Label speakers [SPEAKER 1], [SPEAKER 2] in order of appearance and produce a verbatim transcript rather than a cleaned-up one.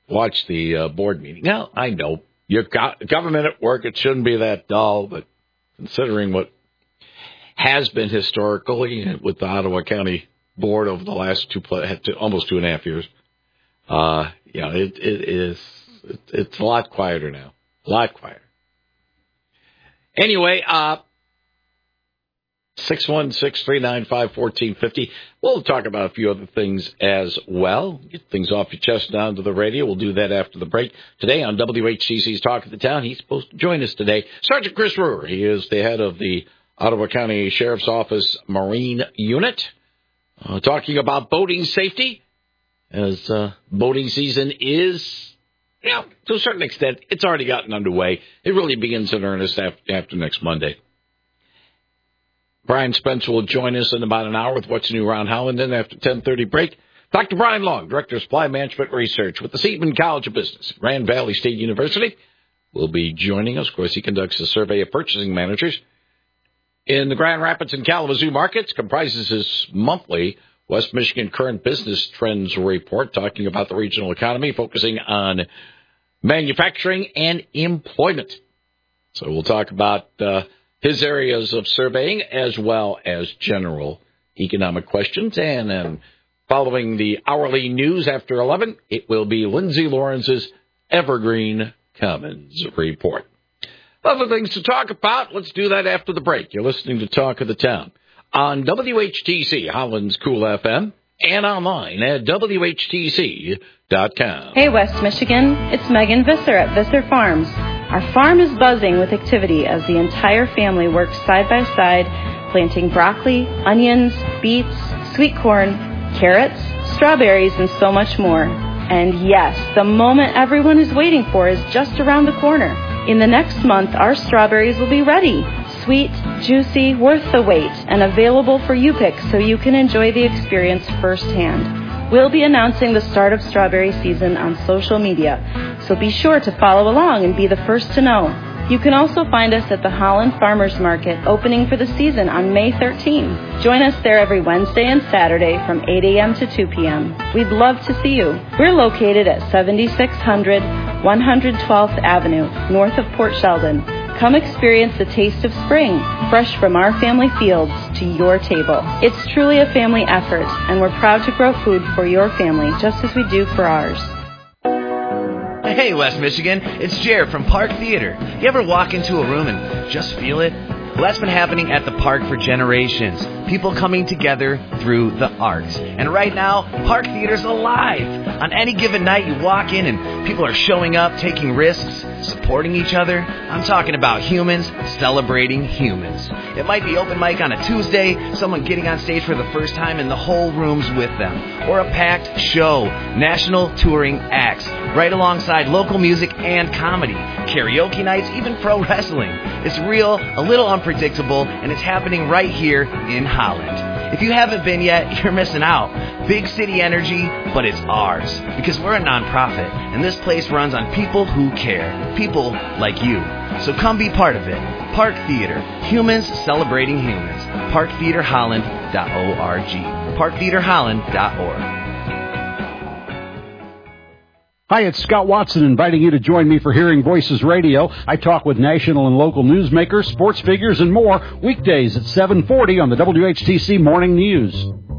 [SPEAKER 1] watch the uh, board meeting. Now, I know you're go- government at work. It shouldn't be that dull, but considering what has been historically with the Ottawa County Board over the last two, almost two and a half years, uh, you know, it, it is, it, it's a lot quieter now. A lot quieter. Anyway, uh, six one six, three nine five, one four five zero. We'll talk about a few other things as well. Get things off your chest down to the radio. We'll do that after the break. Today on W H T C's Talk of the Town, he's supposed to join us today. Sergeant Chris Ruhr. He is the head of the Ottawa County Sheriff's Office Marine Unit. Uh, talking about boating safety, as uh, boating season is, you know, to a certain extent, it's already gotten underway. It really begins in earnest after, after next Monday. Brian Spencer will join us in about an hour with What's New Around Holland. Then after ten thirty break, Doctor Brian Long, Director of Supply Management Research with the Seidman College of Business at Grand Valley State University, will be joining us. Of course, he conducts a survey of purchasing managers in the Grand Rapids and Kalamazoo markets, comprises his monthly West Michigan Current Business Trends Report, talking about the regional economy, focusing on manufacturing and employment. So we'll talk about uh, his areas of surveying as well as general economic questions. And then following the hourly news after eleven, it will be Lindsay Lawrence's Evergreen Commons Report. Other things to talk about, let's do that after the break. You're listening to Talk of the Town on W H T C, Holland's Cool F M, and online at W H T C dot com.
[SPEAKER 2] Hey, West Michigan, it's Megan Visser at Visser Farms. Our farm is buzzing with activity as the entire family works side by side, planting broccoli, onions, beets, sweet corn, carrots, strawberries, and so much more. And yes, the moment everyone is waiting for is just around the corner. In the next month, our strawberries will be ready. Sweet, juicy, worth the wait, and available for you pick so you can enjoy the experience firsthand. We'll be announcing the start of strawberry season on social media, so be sure to follow along and be the first to know. You can also find us at the Holland Farmers Market, opening for the season on May thirteenth. Join us there every Wednesday and Saturday from eight a.m. to two p.m. We'd love to see you. We're located at seventy-six hundred one hundred twelfth Avenue, north of Port Sheldon. Come experience the taste of spring, fresh from our family fields to your table. It's truly a family effort, and we're proud to grow food for your family just as we do for ours.
[SPEAKER 3] Hey, West Michigan, it's Jared from Park Theater. You ever walk into a room and just feel it? Well, that's been happening at the Park for generations. People coming together through the arts. And right now, Park Theater's alive. On any given night, you walk in and people are showing up, taking risks, supporting each other. I'm talking about humans celebrating humans. It might be open mic on a Tuesday, someone getting on stage for the first time and the whole room's with them. Or a packed show, national touring acts, right alongside local music and comedy, karaoke nights, even pro wrestling. It's real, a little unpredictable, and it's happening right here in Holland. If you haven't been yet, you're missing out. Big city energy, but it's ours. Because we're a nonprofit, and this place runs on people who care. People like you. So come be part of it. Park Theater. Humans celebrating humans. park theater holland dot org. park theater holland dot org.
[SPEAKER 4] Hi, it's Scott Watson inviting you to join me for Hearing Voices Radio. I talk with national and local newsmakers, sports figures, and more weekdays at seven forty on the W H T C Morning News.